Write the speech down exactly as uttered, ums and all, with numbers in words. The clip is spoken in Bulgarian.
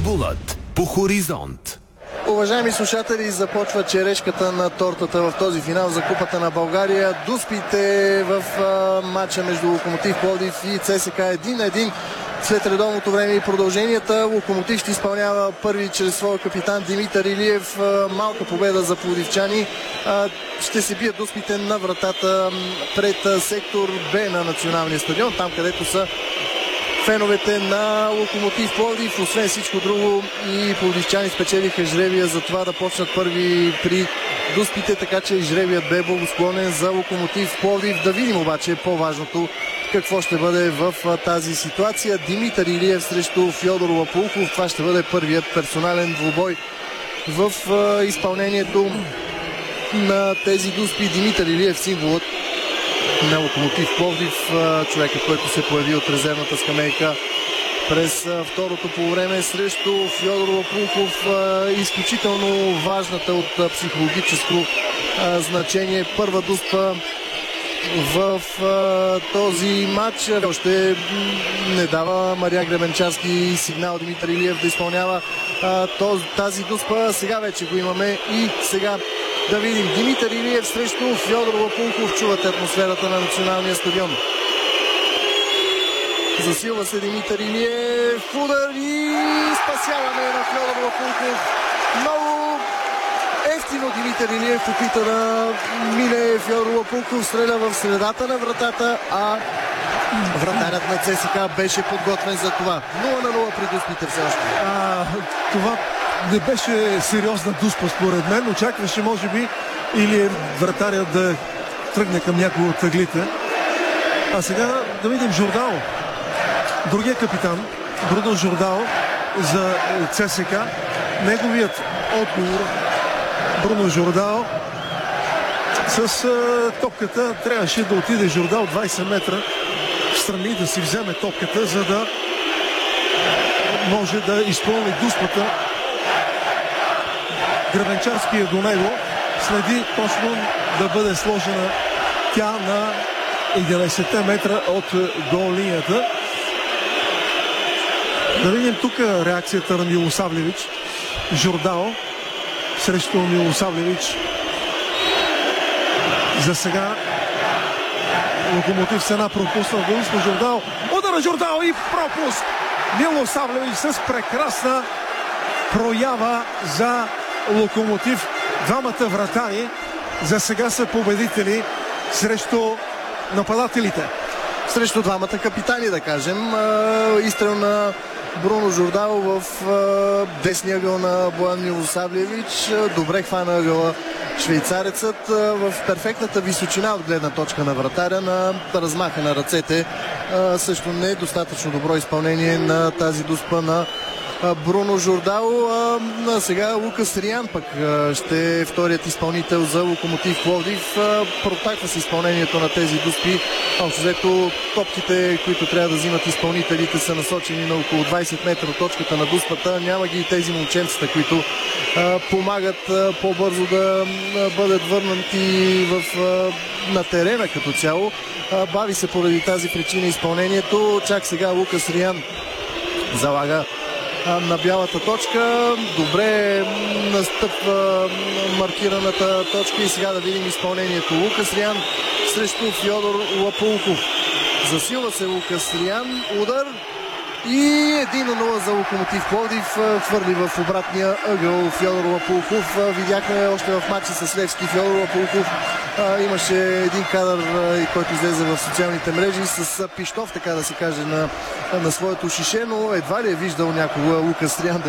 Футболът по Хоризонт. Уважаеми слушатели, започва черешката на тортата в този финал за Купата на България. Дуспите в а, матча между Локомотив Пловдив и ЦСКА един на един. След редовното време и продълженията, Локомотив ще изпълнява първи чрез своя капитан Димитър Илиев. Малка победа за пловдивчани. Ще се бият дуспите на вратата пред сектор Б на националния стадион, там където са феновете на Локомотив Пловдив. Освен всичко друго, и пловдивчани спечелиха жребия за това да почнат първи при дуспите, така че жребият бе благосклонен за Локомотив Пловдив. Да видим обаче по-важното какво ще бъде в тази ситуация. Димитър Илиев срещу Фьодор Лапулков. Това ще бъде първият персонален двубой в изпълнението на тези дуспи. Димитър Илиев, символът на Локомотив Пловдив, човекът, който се появи от резервната скамейка през второто полувреме срещу Фьодор Лапулков. Изключително важната от психологическо значение първа дуспа в а, този матч. Още не дава Мария Гребенчарски сигнал Димитър Илиев да изпълнява а, този, тази дуспа. Сега вече го имаме и сега да видим Димитър Илиев срещу Фьодор Лапулков. Чувате атмосферата на националния стадион. Засилва се Димитър Илиев. Удар и спасяване на Фьодор Лапулков. Много ефтино Димитър Илиев опита да мине Фьодор Лапулков, стреля в средата на вратата, а вратарят на ЦСКА беше подготвен за това. нула на нула при дуспите все още. А, това не беше сериозна дуспа според мен. Очакваше може би или вратаря да тръгне към някой от ъглите. А сега да видим Жордао. Другия капитан, Бруно Жордао за ЦСКА. Неговият отговор, Бруно Жордао с а, топката. Трябваше да отиде Жордао двайсет метра в страни да си вземе топката, за да може да изпълни дуспата. Гребенчарски е до него. Следи точно да бъде сложена тя на единайсет метра от гол линията. Да видим тук реакцията на Милосавлевич. Жордао срещу Милосавлевич. За сега Локомотив с една пропусна гол на Жордао. Удара Жордао и пропуск. Милосавлевич с прекрасна проява за Локомотив. Двамата вратари за сега са победители срещу нападателите. Срещу двамата капитани, да кажем. Изстрел на Бруно Жордао в десния ъгъл на Боян Милосавлевич. Добре хвана ъгъла швейцарецът в перфектната височина от гледна точка на вратаря, на размаха на ръцете. Също не е достатъчно добро изпълнение на тази дуспа на Бруно Жордао. А сега Лукас Риан пък ще е вторият изпълнител за Локомотив Пловдив. Протаква се изпълнението на тези дуспи. Общо взето топките, които трябва да взимат изпълнителите, са насочени на около двайсет метра от точката на дуспата. Няма ги и тези момченцата, които а, помагат а, по-бързо да а, бъдат върнати в, а, на терена като цяло. А, бави се поради тази причина изпълнението. Чак сега Лукас Риан залага на бялата точка. Добре настъпва маркираната точка и сега да видим изпълнението. Лукас Риан срещу Фьодор Лапулков. Засилва се Лукас Риан. Удар и един на нула за Локомотив Пловдив. Хвърли в обратния ъгъл Фьодор Лапулков. Видяхме още в матча с Левски Фьодор Лапулков. Имаше един кадър, който излезе в социалните мрежи с пищов, така да се каже, на, на своето шише, но едва ли е виждал някога Лукас Риан